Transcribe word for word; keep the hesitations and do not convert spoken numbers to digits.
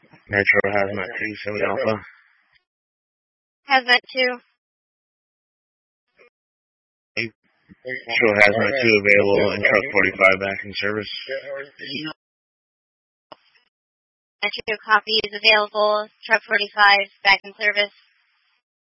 Metro Hazmat two, seven Alpha. Hazmat two. Metro Hazmat two available and truck forty-five back in service. Metro copy is available. Truck forty-five back in service.